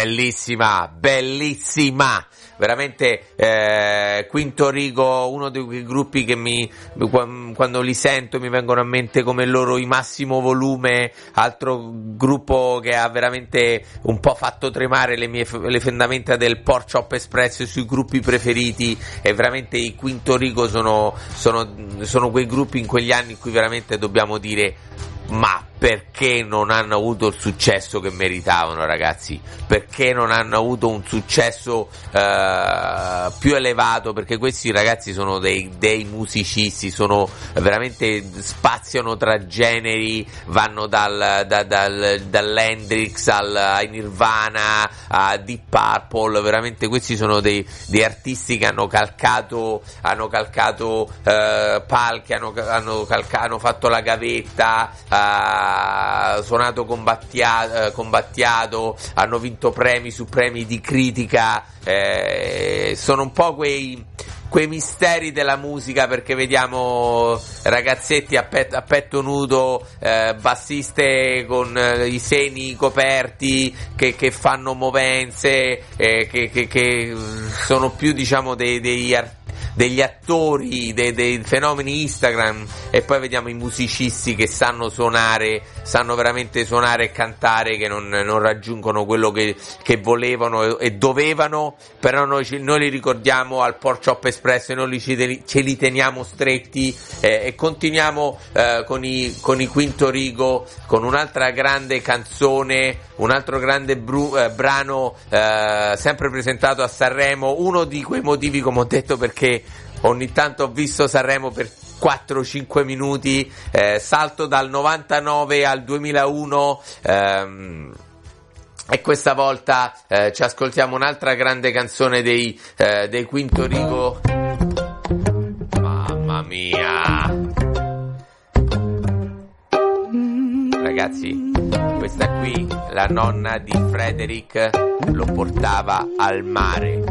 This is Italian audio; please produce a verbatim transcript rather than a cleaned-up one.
bellissima, bellissima. Veramente eh, Quinto Rigo, uno di quei gruppi che mi quando li sento mi vengono a mente come loro i Massimo Volume, altro gruppo che ha veramente un po' fatto tremare le mie le fondamenta del Pork Chop Express sui gruppi preferiti, e veramente i Quinto Rigo sono, sono, sono quei gruppi in quegli anni in cui veramente dobbiamo dire: ma perché non hanno avuto il successo che meritavano, ragazzi? Perché non hanno avuto un successo eh, più elevato? Perché questi ragazzi sono dei, dei musicisti, sono veramente, spaziano tra generi, vanno dal, da, dal, dall'Hendrix al, ai Nirvana a Deep Purple. Veramente questi sono dei, dei artisti che hanno calcato hanno calcato eh, palchi, hanno, hanno, calca, hanno fatto la gavetta, eh, suonato con Battiato, con Battiato, hanno vinto premi su premi di critica, eh, sono un po' quei quei misteri della musica, perché vediamo ragazzetti a, pet, a petto nudo, eh, bassiste con eh, i seni coperti che, che fanno movenze, eh, che, che, che sono più, diciamo, dei, dei artisti, degli attori, dei, dei fenomeni Instagram, e poi vediamo i musicisti che sanno suonare, sanno veramente suonare e cantare, che non, non raggiungono quello che, che volevano e, e dovevano, però noi, noi li ricordiamo al Pork Chop Express e noi li, ce li teniamo stretti, eh, e continuiamo eh, con, i, con i Quinto Rigo, con un'altra grande canzone, un altro grande bru, eh, brano eh, sempre presentato a Sanremo, uno di quei motivi, come ho detto, perché ogni tanto ho visto Sanremo per quattro cinque minuti, eh, salto dal novantanove al duemilauno, ehm, e questa volta eh, ci ascoltiamo un'altra grande canzone dei, eh, dei Quinto Rigo. Mamma mia, ragazzi, questa qui, la nonna di Frederick lo portava al mare.